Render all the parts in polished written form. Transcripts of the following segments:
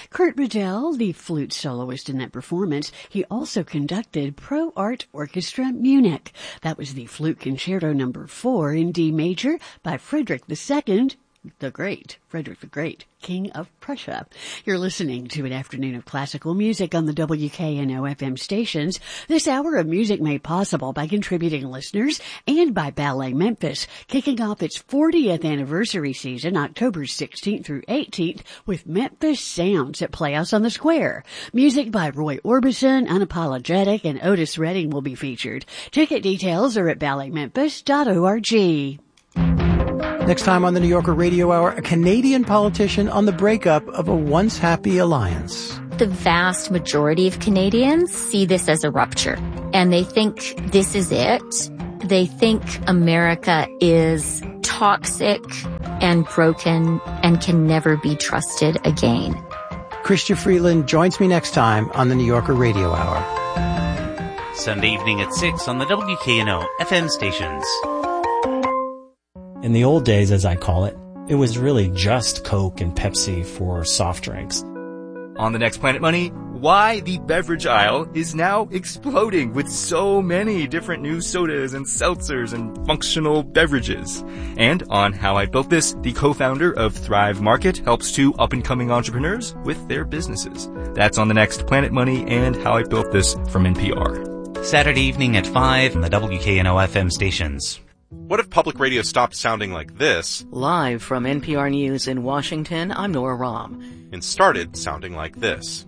Kurt Riddell, the flute soloist in that performance, he also conducted Pro Art Orchestra Munich. That was the Flute Concerto No. 4 in D major by Frederick II, the Great, Frederick the Great, King of Prussia. You're listening to an afternoon of classical music on the WKNO FM stations. This hour of music made possible by contributing listeners and by Ballet Memphis, kicking off its 40th anniversary season, October 16th through 18th, with Memphis Sounds at Playhouse on the Square. Music by Roy Orbison, Unapologetic, and Otis Redding will be featured. Ticket details are at balletmemphis.org. Next time on the New Yorker Radio Hour, a Canadian politician on the breakup of a once happy alliance. The vast majority of Canadians see this as a rupture, and they think this is it. They think America is toxic and broken and can never be trusted again. Chrystia Freeland joins me next time on the New Yorker Radio Hour. Sunday evening at 6 on the WKNO FM stations. In the old days, as I call it, it was really just Coke and Pepsi for soft drinks. On the next Planet Money, why the beverage aisle is now exploding with so many different new sodas and seltzers and functional beverages. And on How I Built This, the co-founder of Thrive Market helps two up-and-coming entrepreneurs with their businesses. That's on the next Planet Money and How I Built This from NPR. Saturday evening at 5 on the WKNO FM stations. What if public radio stopped sounding like this? Live from NPR News in Washington, I'm Nora Rahm. And started sounding like this.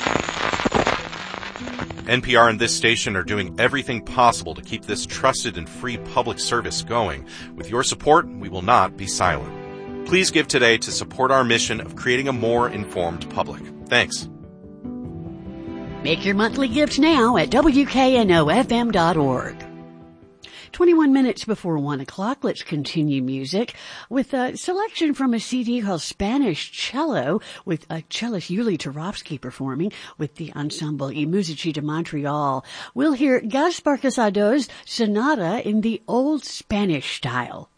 NPR and this station are doing everything possible to keep this trusted and free public service going. With your support, we will not be silent. Please give today to support our mission of creating a more informed public. Thanks. Make your monthly gift now at WKNOFM.org. 21 minutes before 1 o'clock, let's continue music with a selection from a CD called Spanish Cello, with cellist Yuli Turovsky performing with the ensemble I Musici de Montreal. We'll hear Gaspar Casado's Sonata in the old Spanish style.